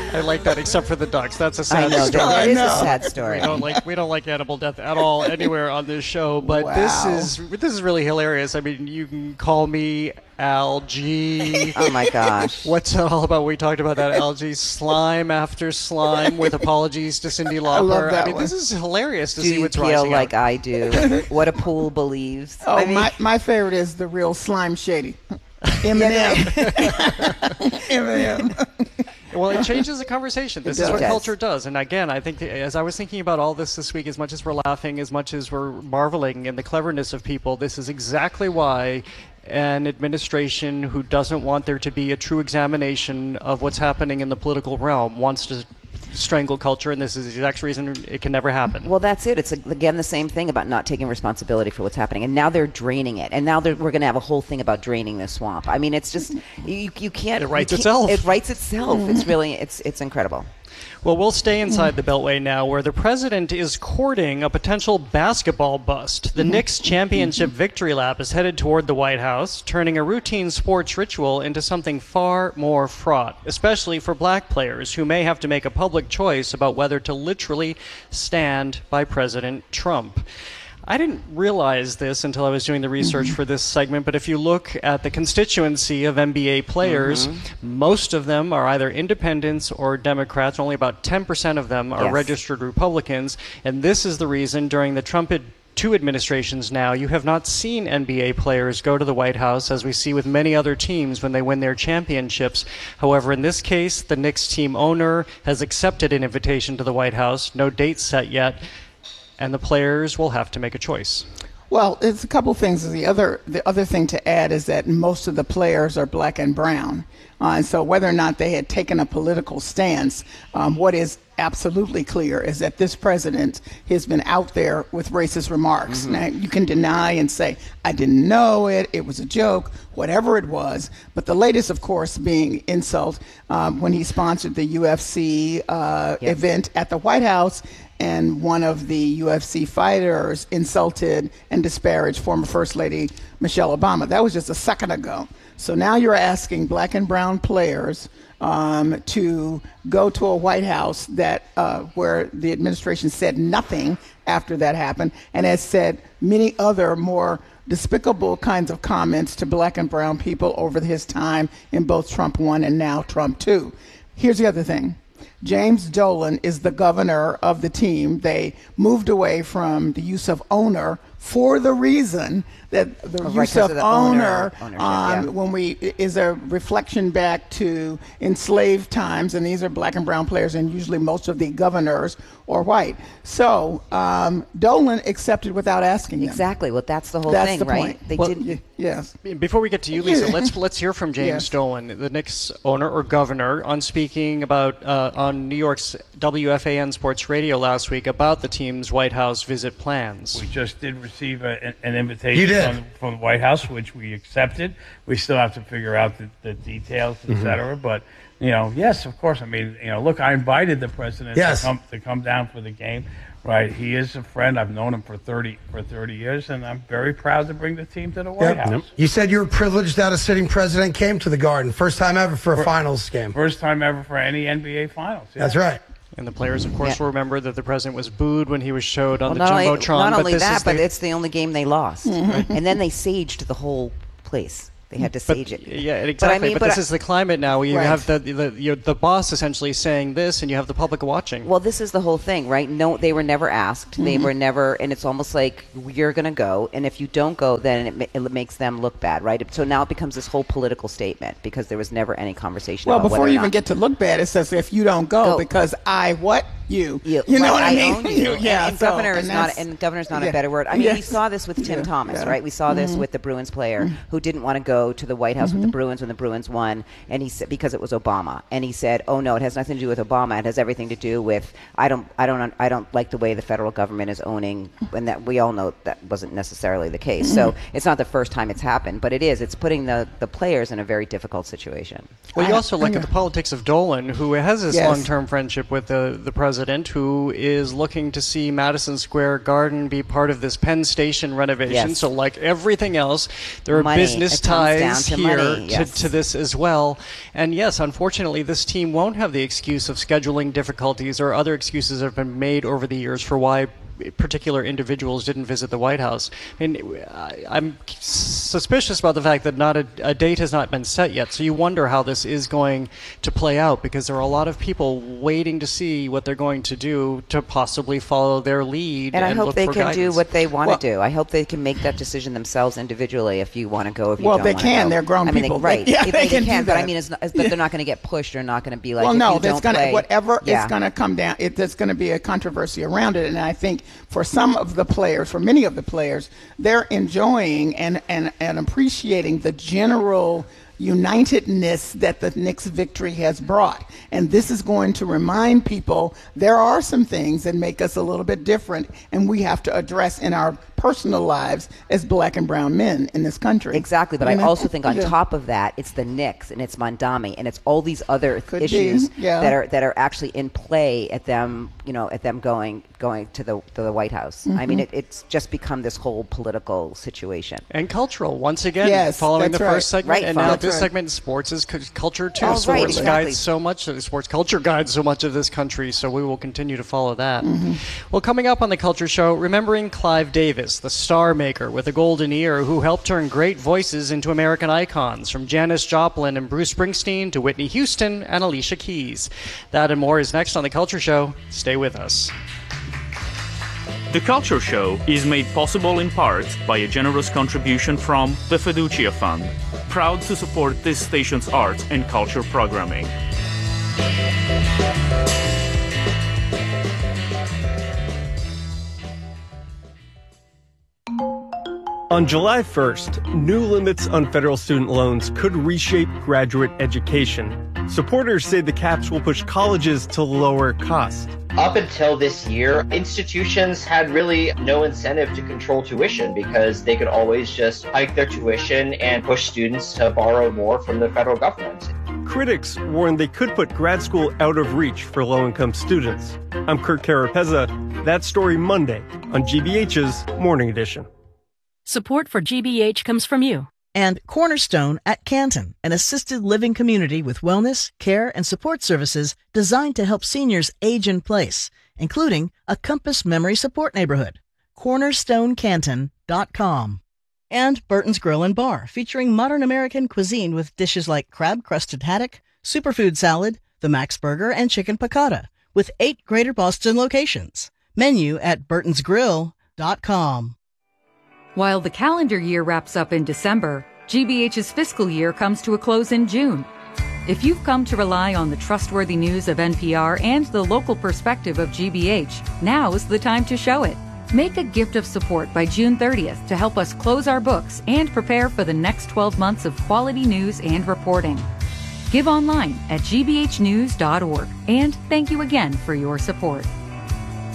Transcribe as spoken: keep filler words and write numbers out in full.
I like that, except for the ducks. That's a sad I know, story. that is I know. a sad story. We don't like we don't like animal death at all anywhere on this show. But Wow. this is this is really hilarious. I mean, you can call me Algae. Oh my gosh. What's it all about? We talked about that, Algae. Slime after slime, with apologies to Cyndi Lauper. I, love that mean, one. this is hilarious to Do see you what's feel rising like out. I do? What a pool believes. Oh, I mean, my, my favorite is the real Slime Shady. Eminem. Eminem. Well, it changes the conversation. This It is what does. culture does. And again, I think that as I was thinking about all this this week, as much as we're laughing, as much as we're marveling in the cleverness of people, this is exactly why an administration who doesn't want there to be a true examination of what's happening in the political realm wants to strangle culture, and this is the exact reason it can never happen. well, that's it. It's again the same thing about not taking responsibility for what's happening, and now they're draining it, and now they're, we're going to have a whole thing about draining the swamp. I mean, it's just you, you can't. It writes you can't- itself. It writes itself. It's really it's it's incredible. Well, we'll stay inside the Beltway now, where the president is courting a potential basketball bust. The Knicks championship victory lap is headed toward the White House, turning a routine sports ritual into something far more fraught, especially for black players who may have to make a public choice about whether to literally stand by President Trump. I didn't realize this until I was doing the research for this segment, but if you look at the constituency of N B A players, most of them are either independents or Democrats. Only about ten percent of them are Yes. registered Republicans. And this is the reason during the Trump ad- two administrations now, you have not seen N B A players go to the White House, as we see with many other teams when they win their championships. However, in this case, the Knicks team owner has accepted an invitation to the White House. No date set yet. And the players will have to make a choice. Well, it's a couple things. The other the other thing to add is that most of the players are black and brown. Uh, and so whether or not they had taken a political stance, um, what is absolutely clear is that this president has been out there with racist remarks. Mm-hmm. Now, you can deny and say, I didn't know it, it was a joke, whatever it was. But the latest, of course, being insult um, when he sponsored the U F C uh, Yes. event at the White House, and one of the U F C fighters insulted and disparaged former First Lady Michelle Obama. That was just a second ago. So now you're asking black and brown players um, to go to a White House that uh, where the administration said nothing after that happened, and has said many other more despicable kinds of comments to black and brown people over his time in both Trump one and now Trump two. Here's the other thing. James Dolan is the governor of the team. They moved away from the use of owner for the reason that the Oh, right, use 'cause of, of the owner, owner- ownership, um, yeah. when we is a reflection back to enslaved times, and these are black and brown players, and usually most of the governors are white. So um, Dolan accepted without asking them. Exactly. Well, that's the whole That's thing, the right? point. They Well, didn't. Y- yes. Before we get to you, Lisa, let's let's hear from James Yes. Dolan, the Knicks owner or governor, on speaking about uh, on New York's W F A N Sports Radio last week about the team's White House visit plans. We just did receive a, an- an invitation You did. From, from the White House, which we accepted. We still have to figure out the, the details, et cetera. But, you know, yes, of course. I mean, you know, look, I invited the president Yes. to come to come down for the game. Right, he is a friend. I've known him for thirty for thirty years, and I'm very proud to bring the team to the White Yep. House. You said you were privileged that a sitting president came to the Garden. First time ever for a finals game. First time ever for any N B A Finals. Yeah. That's right. And the players, of course, Yeah. will remember that the president was booed when he was showed on Well, the not only, Jumbotron. not but only this that, is but the, it's the only game they lost. And then they saged the whole place. They had to but, sage it. Yeah, exactly. But I mean, but but this I- is the climate now. You Right. have the the, you the boss essentially saying this, and you have the public watching. Well, this is the whole thing, right? No, they were never asked. Mm-hmm. They were never, and it's almost like you're going to go, and if you don't go, then it, ma- it makes them look bad, right? So now it becomes this whole political statement because there was never any conversation. Well, about before whether or you even not- get to look bad, it says if you don't go, Go. because I what you You, you know right, what I mean? own you. yeah, and, and so- governor is and not, that's- and governor's not yeah. a better word. I mean, we Yes. saw this with Tim Yeah, Thomas, yeah. Mm-hmm. right? We saw this with the Bruins player who didn't want to go to the White House with the Bruins when the Bruins won, and he said because it was Obama, and he said, "Oh no, it has nothing to do with Obama. It has everything to do with I don't, I don't, I don't like the way the federal government is owning." And that we all know that wasn't necessarily the case. So it's not the first time it's happened, but it is. It's putting the the players in a very difficult situation. Well, you I- also look I at know. the politics of Dolan, who has this Yes. long-term friendship with the, the president. president who is looking to see Madison Square Garden be part of this Penn Station renovation. Yes. So like everything else, there are Money. business It comes down ties to here money, to, yes. to this as well. And yes, unfortunately, this team won't have the excuse of scheduling difficulties or other excuses that have been made over the years for why particular individuals didn't visit the White House. I mean, I'm suspicious about the fact that not a, a date has not been set yet, so you wonder how this is going to play out, because there are a lot of people waiting to see what they're going to do to possibly follow their lead. And and I hope look they for can guidance. do what they want to Well- do. I hope they can make that decision themselves individually if you want to go, if you Well, don't they want can. to go. They're grown I mean, people. They, right. They- yeah, If they can do But I that. mean, it's not, but they're not going to get pushed. They're not going to be like, well, if no, you there's don't gonna play, whatever yeah. is going to come down. It, there's going to be a controversy around it, and I think for some of the players, for many of the players, they're enjoying and and and appreciating the general unitedness that the Knicks victory has brought. And this is going to remind people there are some things that make us a little bit different, and we have to address in our personal lives as black and brown men in this country. Exactly, but I And also think on yeah. top of that, it's the Knicks and it's Mondami and it's all these other Could be, issues yeah. that are that are actually in play at them, you know, at them going going to the to the White House. I Mm-hmm. mean, it, it's just become this whole political situation. And cultural, once again, Yes, following that's the right. first segment, Right, and now Fonz. this Right. segment, sports is cu- culture too. Oh, right, sports exactly. guides so much, sports culture guides so much of this country, so we will continue to follow that. Mm-hmm. Well, coming up on the Culture Show, remembering Clive Davis, the star maker with a golden ear who helped turn great voices into American icons, from Janis Joplin and Bruce Springsteen to Whitney Houston and Alicia Keys. That and more is next on the Culture Show. Stay with us. The Culture Show is made possible in part by a generous contribution from the Fiducia Fund, proud to support this station's arts and culture programming. On July first, new limits on federal student loans could reshape graduate education. Supporters say the caps will push colleges to lower costs. Up until this year, institutions had really no incentive to control tuition because they could always just hike their tuition and push students to borrow more from the federal government. Critics warn they could put grad school out of reach for low-income students. I'm Kurt Carapezza. That story Monday on G B H's Morning Edition. Support for G B H comes from you. And Cornerstone at Canton, an assisted living community with wellness, care, and support services designed to help seniors age in place, including a Compass Memory Support Neighborhood. cornerstone canton dot com. And Burton's Grill and Bar, featuring modern American cuisine with dishes like crab-crusted haddock, superfood salad, the Max Burger, and chicken piccata, with eight Greater Boston locations. Menu at burtons grill dot com. While the calendar year wraps up in December, G B H's fiscal year comes to a close in June. If you've come to rely on the trustworthy news of N P R and the local perspective of G B H, now is the time to show it. Make a gift of support by June thirtieth to help us close our books and prepare for the next twelve months of quality news and reporting. Give online at g b h news dot org, and thank you again for your support.